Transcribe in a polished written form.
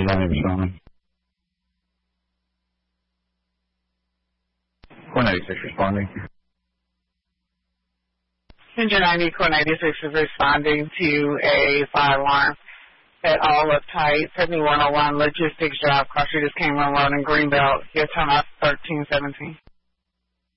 490 responding. 496 responding. Engine 90, Core 96 is responding to a fire alarm at all uptight, 7101 Logistics Drive. Crosser just came on road in Greenbelt. Your time out 1317.